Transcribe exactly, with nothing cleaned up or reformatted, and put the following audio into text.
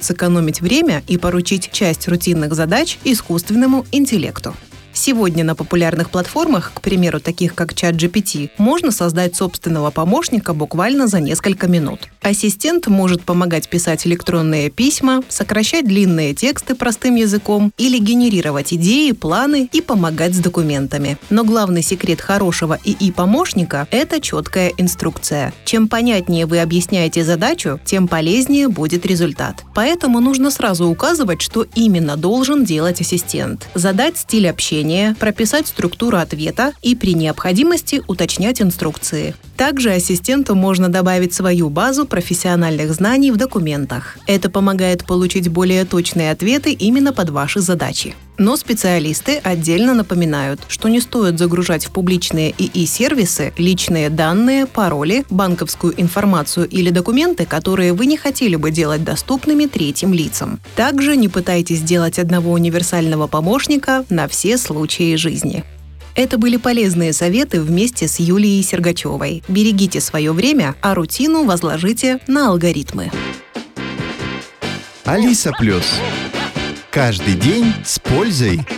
сэкономить время и поручить часть рутинных задач искусственному интеллекту. Сегодня на популярных платформах, к примеру, таких как чат джи пи ти, можно создать собственного помощника буквально за несколько минут. Ассистент может помогать писать электронные письма, сокращать длинные тексты простым языком или генерировать идеи, планы и помогать с документами. Но главный секрет хорошего и и-помощника – это четкая инструкция. Чем понятнее вы объясняете задачу, тем полезнее будет результат. Поэтому нужно сразу указывать, что именно должен делать ассистент. Задать стиль общения, прописать структуру ответа и при необходимости уточнять инструкции. Также ассистенту можно добавить свою базу профессиональных знаний в документах. Это помогает получить более точные ответы именно под ваши задачи. Но специалисты отдельно напоминают, что не стоит загружать в публичные и и-сервисы личные данные, пароли, банковскую информацию или документы, которые вы не хотели бы делать доступными третьим лицам. Также не пытайтесь сделать одного универсального помощника на все случаи жизни. Это были полезные советы вместе с Юлией Сергачевой. Берегите свое время, а рутину возложите на алгоритмы. Алиса Плюс. Каждый день с пользой.